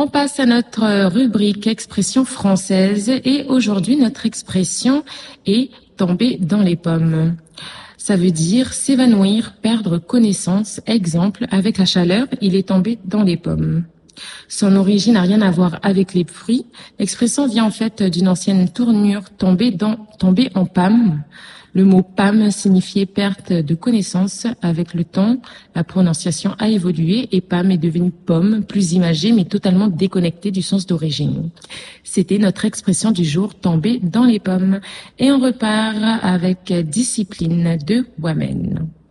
On passe à notre rubrique expression française et aujourd'hui notre expression est tomber dans les pommes. Ça veut dire s'évanouir, perdre connaissance. Exemple, avec la chaleur, il est tombé dans les pommes. Son origine n'a rien à voir avec les fruits. L'expression vient en fait d'une ancienne tournure tomber en panne. Le mot pâme signifiait perte de connaissance. Avec le temps, la prononciation a évolué et pâme est devenue pomme, plus imagée mais totalement déconnectée du sens d'origine. C'était notre expression du jour, tomber dans les pommes. Et on repart avec Discipline de Wamen.